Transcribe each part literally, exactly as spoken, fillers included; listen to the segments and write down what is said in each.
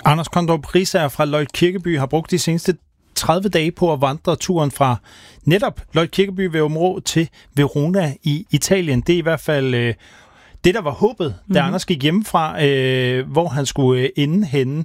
Anders Kondrup Riisager fra Løjt Kirkeby har brugt de seneste tredive dage på at vandre turen fra netop Løjt Kirkeby ved Områ til Verona i Italien. Det er i hvert fald øh, det, der var håbet, da mm-hmm. Anders gik hjemmefra, øh, hvor han skulle øh, ende henne.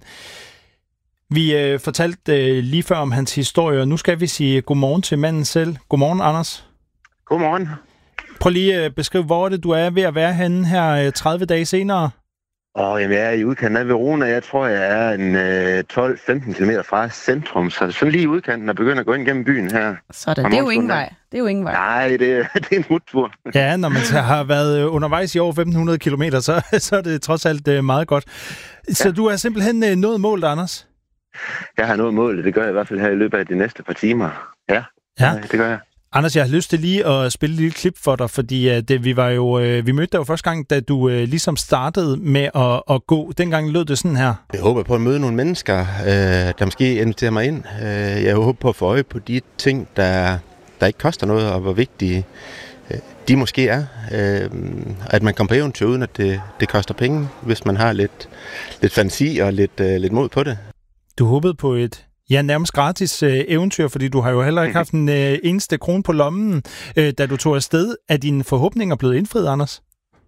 Vi øh, fortalte øh, lige før om hans historie, og nu skal vi sige godmorgen til manden selv. Godmorgen, Anders. Godmorgen. Prøv lige at øh, beskrive, hvor det du er ved at være henne her øh, tredive dage senere. Og jamen, jeg er i udkanten af Verona. Jeg tror, jeg er en øh, tolv til femten kilometer fra centrum, så sådan lige i udkanten og begynder at gå ind gennem byen her. Sådan, det er jo ingen vej. Det er jo ingen vej. Nej, det, det er en smuttur. Ja, når man har været undervejs i over femten hundrede kilometer, så, så er det trods alt øh, meget godt. Så ja. Du er simpelthen øh, nået målet, Anders? Jeg har nået målet. Det gør jeg i hvert fald her i løbet af de næste par timer. Ja, ja. det gør jeg. Anders, jeg har lyst til lige at spille et lille klip for dig, fordi at det, vi var jo øh, vi mødte dig jo første gang, da du øh, ligesom startede med at, at gå. Dengang lød det sådan her. Jeg håber på at møde nogle mennesker, øh, der måske inviterer mig ind. Øh, jeg håber på at få øje på de ting, der, der ikke koster noget, og hvor vigtige øh, de måske er. Øh, at man kommer på eventyr, uden at det, det koster penge, hvis man har lidt, lidt fantasi og lidt, øh, lidt mod på det. Du håbede på et Ja, nærmest gratis øh, eventyr, fordi du har jo heller ikke haft en øh, eneste krone på lommen, øh, da du tog afsted. Er dine forhåbninger blevet indfriet, Anders?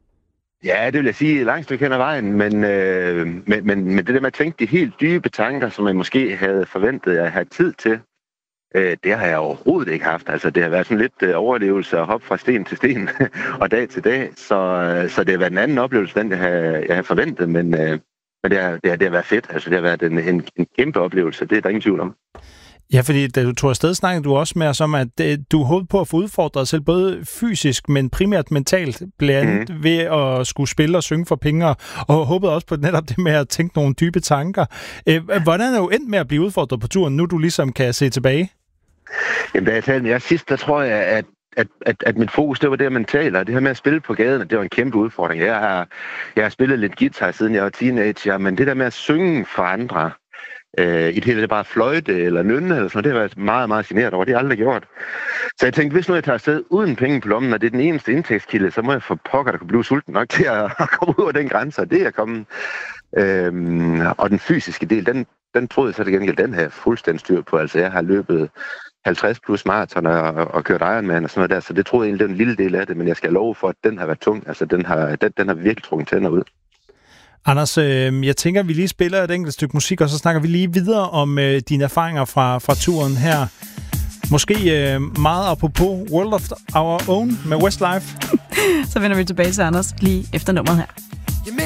Ja, det vil jeg sige langt stykke hen ad vejen, men, øh, men, men, men det der med at tænke de helt dybe tanker, som jeg måske havde forventet, at have tid til, øh, det har jeg overhovedet ikke haft. Altså, det har været sådan lidt øh, overlevelse og hop fra sten til sten og dag til dag, så, øh, så det har været en anden oplevelse, den jeg havde, jeg havde forventet, men... Øh, Men det har, det, har, det har været fedt. Altså, det har været en, en, en kæmpe oplevelse. Det er der ingen tvivl om. Ja, fordi da du tog afsted, snakkede du også med os om, at du håbede på at få udfordret dig selv, både fysisk, men primært mentalt, blandt andet mm-hmm. ved at skulle spille og synge for penge, og håbede også på netop det med at tænke nogle dybe tanker. Hvordan er du endt med at blive udfordret på turen, nu du ligesom kan se tilbage? Jamen, da jeg talte med jer sidst, der tror jeg, at At, at, at mit fokus, det var det mentale, og det her med at spille på gaden, det var en kæmpe udfordring. Jeg har, jeg har spillet lidt guitar, siden jeg var teenager, men det der med at synge for andre, øh, i det hele, det bare fløjte eller nynne, eller sådan, det har været meget, meget generet over. Det har jeg aldrig gjort. Så jeg tænkte, hvis nu jeg tager afsted uden penge på lommen, og det er den eneste indtægtskilde, så må jeg få pokker, der kunne blive sulten nok til at, at komme ud af den grænse, og det er kommet. Øhm, og den fysiske del, den, den troede jeg så til gengæld, den har jeg fuldstændig styr på. Altså, jeg har løbet halvtreds plus maraton og, og kørt Ironman og sådan noget der, så det troede jeg egentlig, det var en lille del af det, men jeg skal love for, at den har været tung. Altså, den har, den, den har virkelig trukket tænder ud. Anders, øh, jeg tænker, at vi lige spiller et enkelt stykke musik, og så snakker vi lige videre om øh, dine erfaringer fra, fra turen her. Måske øh, meget apropos World of Our Own med Westlife. Så vender vi tilbage til Anders lige efter nummeret her.